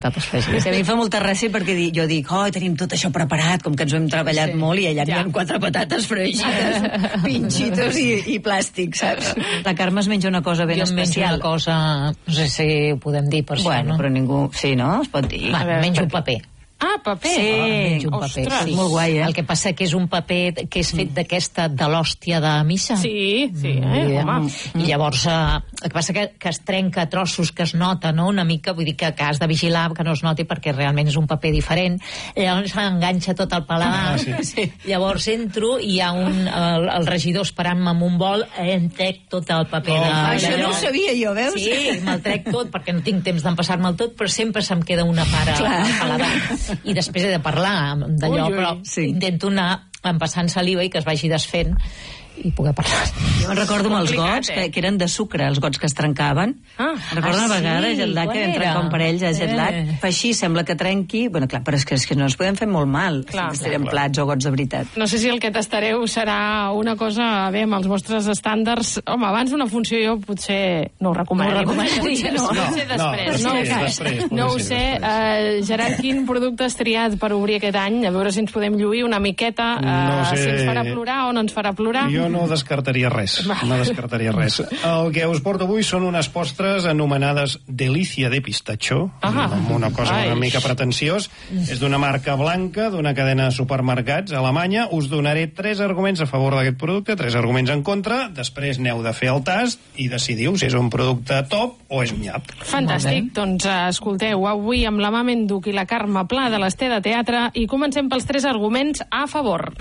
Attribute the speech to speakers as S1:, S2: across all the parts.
S1: patates fregides.
S2: A mi em fa molta gràcia perquè jo dic, tenim tot això preparat, com que ens ho hem treballat molt, i allà n'hi ha 4 patates fregides, pinxitos i plàstic, saps? La Carme es menja una cosa ben especial.
S1: Jo em menjo una cosa, no sé si ho podem dir per això, no?
S2: Però ningú... Sí, no? Es pot dir.
S1: Menjo un paper.
S3: Ah, paper?
S2: Sí,
S1: menjo un paper.
S2: Sí. Molt guai,
S1: El que passa que és un paper que és fet de l'hòstia de missa.
S3: Sí, home.
S1: I llavors, el que passa que es trenca a trossos, que es nota, no?, una mica, vull dir que has de vigilar que no es noti perquè realment és un paper diferent. Llavors s'enganxa tot el paladar.
S2: Sí.
S1: Llavors entro i hi ha el regidor esperant-me amb un bol, em trec tot el paper.
S2: Això no ho sabia jo, veus?
S1: Sí, me'l trec tot perquè no tinc temps d'empassar-me'l tot, però sempre se'm queda una part al paladar. I després he de parlar d'allò, però intento anar empassant saliva i que es vagi desfent i poder parlar.
S2: Jo me'n recordo amb els gots, que eren de sucre, els gots que es trencaven. Recordo una vegada, Jetlag, que vam trencar un parell de Jetlag. Fa així, sembla que trenqui. Bueno, clar, però és que no ens podem fer molt mal si tenen plats o gots de veritat.
S3: No sé si el que tastareu serà una cosa, amb els vostres estàndards. Home, abans una funció jo potser no ho recomanaria. Potser després. No ho sé. Gerard, quin producte has triat per obrir aquest any? A veure si ens podem lluir una miqueta, si ens farà plorar o no ens farà plorar.
S4: Jo no descartaria res. El que us porto avui són unes postres anomenades Delícia de Pistacho, amb una cosa una mica pretensiós. És d'una marca blanca, d'una cadena de supermercats alemanya. Us donaré 3 arguments a favor d'aquest producte, 3 arguments en contra. Després n'heu de fer el tast i decidiu si és un producte top o és un nyap.
S3: Fantàstic. Doncs escolteu, avui amb la Mamen Duc i la Carme Pla de l'Esteda Teatre i comencem pels 3 arguments a favor.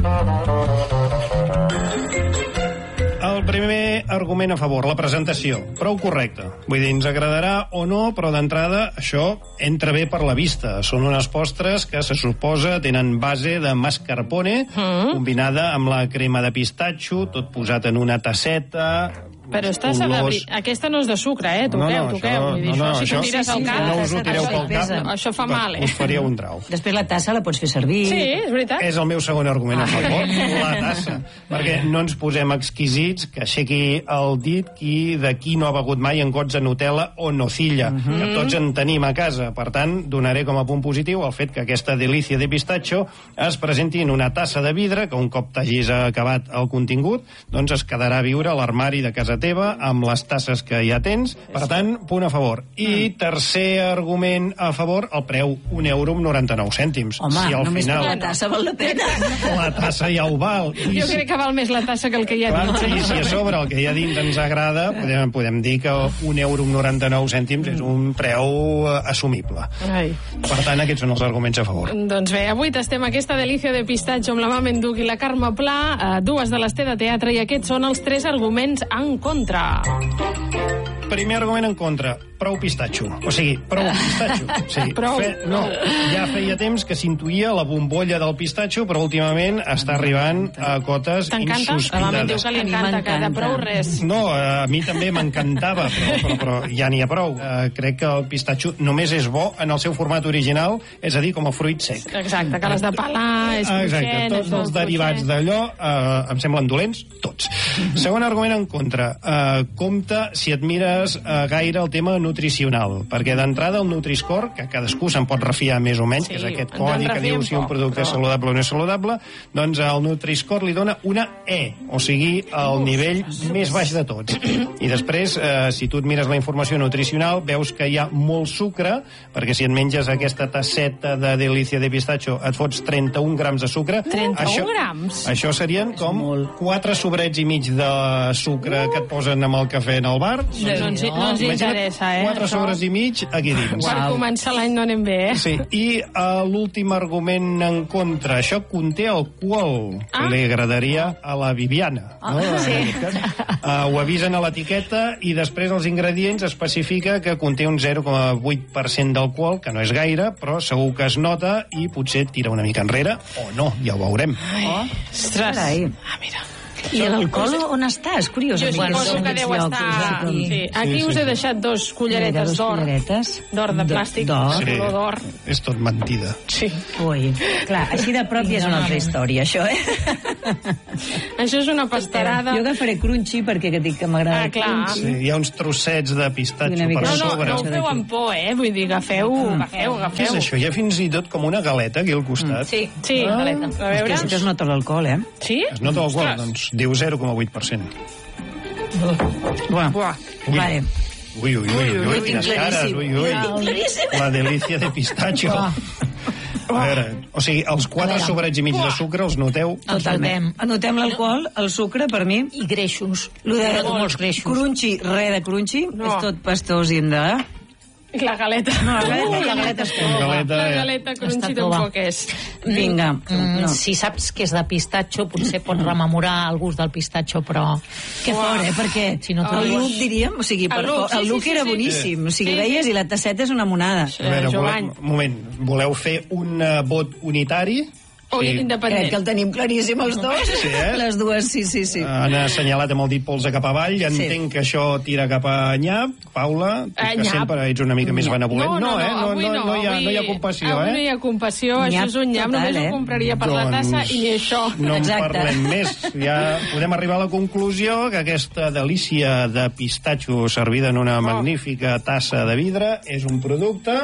S4: El primer argument a favor, la presentació. Prou correcte. Vull dir, ens agradarà o no, però d'entrada això entra bé per la vista. Són unes postres que se suposa tenen base de mascarpone combinada amb la crema de pistatxo, tot posat en una tasseta.
S3: Però aquesta no és de sucre, toqueu. Si tu tires al cap,
S4: no us ho tireu pel cap.
S3: Això fa mal,
S4: Us faríeu un trau.
S2: Després la tassa la pots fer servir.
S3: Sí, és veritat.
S4: És el meu segon argument a favor, la tassa. Perquè no ens posem exquisits, que aixequi el dit de qui no ha begut mai en gots de Nutella o nocilla, que tots en tenim a casa. Per tant, donaré com a punt positiu el fet que aquesta delícia de pistatxo es presenti en una tassa de vidre, que un cop t'hagis acabat el contingut, doncs es quedarà a viure a l'armari de casa teva amb les tasses que ja tens. Per tant, punt a favor. I tercer argument a favor, el preu, €1,99.
S2: Home, si només per la tassa val la pena.
S4: La tassa ja ho val.
S3: Jo crec que val més la tassa que el que hi ha dins.
S4: I si a sobre el que hi ha dins ens agrada, podem dir que €1,99 és un preu assumible. Per tant, aquests són els arguments a favor.
S3: Doncs bé, avui tastem aquesta delícia de pistatxo amb la Mamen Duc i la Carme Pla, 2 de l'Esteda Teatre, i aquests són els 3 arguments en contra.
S4: Primer argument en contra, prou pistatxo. O sigui, prou pistatxo. Sí, ja feia temps que s'intuïa la bombolla del pistatxo, però últimament està arribant a cotes insospitades.
S3: A la diu que li encanta, que de prou res.
S4: No, a mi també m'encantava, però ja n'hi ha prou. Crec que el pistatxo només és bo en el seu format original, és a dir, com a fruit sec.
S3: Exacte, que l'has de pelar, és
S4: Exacte, tots els derivats d'allò em semblen dolents, tots. Segon argument en contra, compte si et mires gaire el tema nutricional, perquè d'entrada el Nutri-Score, que cadascú se'n pot refiar més o menys, que és aquest codi que diu si un producte és saludable o no és saludable, doncs el Nutri-Score li dona una E, o sigui, el nivell més baix de tots. I després, si tu et mires la informació nutricional, veus que hi ha molt sucre, perquè si et menges aquesta tasseta de delícia de pistatxo et fots 31 grams de sucre.
S3: 31 grams?
S4: Això serien com 4 sobrets i mig de sucre que et posen amb el cafè en el bar.
S3: No ens interessa,
S4: 4 sobres i mig aquí dins.
S3: Per començar l'any no anem bé,
S4: Sí, i l'últim argument en contra, això conté alcohol, que li agradaria a la Viviana. Ho avisen a l'etiqueta i després els ingredients especifica que conté un 0,8% d'alcohol, que no és gaire, però segur que es nota i potser tira una mica enrere, o no, ja ho veurem.
S3: Ostres.
S2: Mira. I l'alcohol on està? És curiós.
S3: Jo suposo que deu estar... Aquí us he deixat 2 culleretes d'or. D'or de plàstic, de color d'or.
S4: És tot mentida.
S3: Sí.
S2: Ui, clar, així de prop ja és una altra història, això,
S3: Això és una pastarada.
S2: Jo agafaré crunchy perquè dic que m'agrada el crunchy.
S4: Sí, hi ha uns trossets de pistatxo per sobre.
S3: No ho feu amb por, Vull dir, agafeu.
S4: Què és això? Hi ha fins i tot com una galeta aquí al costat.
S1: Sí, galeta.
S2: A veure... És que es nota l'alcohol,
S3: Sí?
S4: Es nota l'alcohol, doncs diu 0,8%.
S2: Buah. Vale.
S4: Ui, quines cares, La delícia de pistatxo. A veure, o sigui, els 4 sobrets i mig de sucre els noteu?
S2: Totalment. Anotem l'alcohol, el sucre, per mi.
S1: I greixos.
S2: Molts greixos. Crunchy, res de crunchy. És tot pastós i de...
S3: La galeta.
S2: La galeta és
S3: La galeta crunchy tampoc és.
S2: Vinga.
S1: Si saps que és de pistatxo, potser pots rememorar el gust del pistatxo, però...
S2: Que fort, perquè el look, diríem, o sigui, el look era boníssim. O sigui, veies i la tasseta és una monada.
S4: A veure, un moment, voleu fer un vot unitari?
S3: O independent.
S2: Crec que el tenim claríssim els dos.
S4: Sí,
S2: Les dues, sí.
S4: Han assenyalat amb el dit polze cap avall. Entenc que això tira cap a nyap. Paula, que sempre ets una mica més benevolent. No hi ha compassió,
S3: Avui no hi ha compassió, això és un nyap. Només ho compraria per la tassa i ni això.
S4: No en parlem més. Ja podem arribar a la conclusió que aquesta delícia de pistatxo servida en una magnífica tassa de vidre és un producte...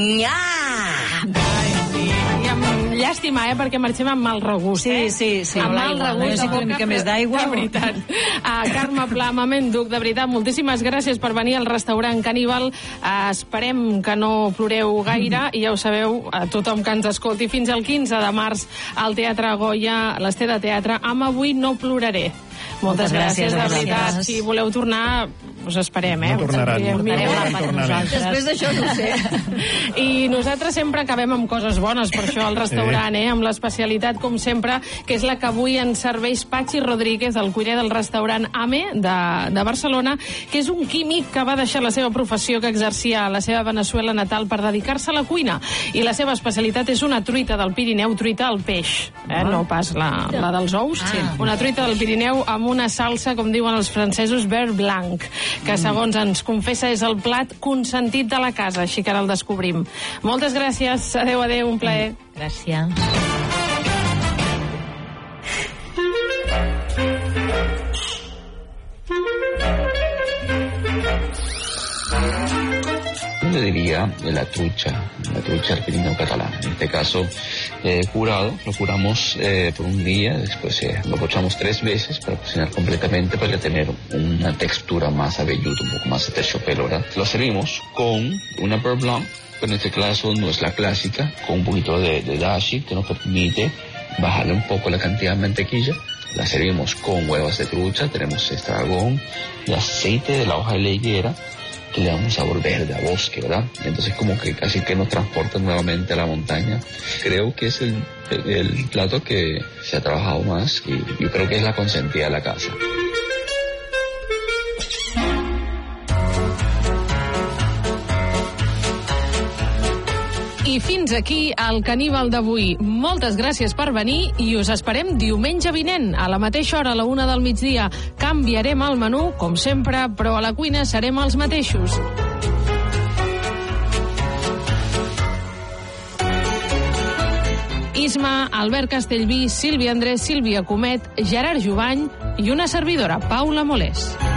S2: Nyap!
S3: Llàstima, perquè marxem amb mal regust,
S2: Sí.
S3: Amb mal regust de boca,
S2: una mica més d'aigua.
S3: De veritat. Carme Pla, Mamenduc, de veritat, moltíssimes gràcies per venir al restaurant Caníbal. Esperem que no ploreu gaire, i ja ho sabeu, a tothom que ens escolti, fins al 15 de març al Teatre Goya, l'Ester de Teatre, amb Avui no ploraré. Moltes gràcies, de veritat. Si voleu tornar, us esperem,
S4: No tornaran.
S2: Després d'això no ho sé.
S3: I nosaltres sempre acabem amb coses bones, per això al restaurant, amb l'especialitat, com sempre, que és la que avui ens serveix Patxi Rodríguez, el cuiner del restaurant Ame de Barcelona, que és un químic que va deixar la seva professió que exercia a la seva Veneçuela natal per dedicar-se a la cuina. I la seva especialitat és una truita del Pirineu, truita al peix, no pas la dels ous. Una truita del Pirineu amb una salsa, com diuen els francesos, verd blanc, que segons ens confessa és el plat consentit de la casa, així que ara el descobrim. Moltes gràcies, adeu, un plaer.
S1: Gràcies.
S5: Yo le diría la trucha al Pirineo catalán. En este caso, curado, lo curamos por un día, después lo pochamos 3 veces para cocinar completamente, para tener una textura más avelluda, un poco más de terciopelo, ¿verdad? Lo servimos con una beurre blanc, pero en este caso no es la clásica, con un poquito de dashi, que nos permite bajarle un poco la cantidad de mantequilla. La servimos con huevos de trucha, tenemos estragón y aceite de la hoja de la higuera, que le da un sabor verde a bosque, ¿verdad? Entonces como que casi que nos transporta nuevamente a la montaña. Creo que es el plato que se ha trabajado más y yo creo que es la consentida de la casa.
S3: I fins aquí el Caníbal d'avui. Moltes gràcies per venir i us esperem diumenge vinent, a la mateixa hora, a la 1 del migdia. Canviarem el menú, com sempre, però a la cuina serem els mateixos. Isma, Albert Castellví, Sílvia Andrés, Sílvia Comet, Gerard Jubany i una servidora, Paula Molés.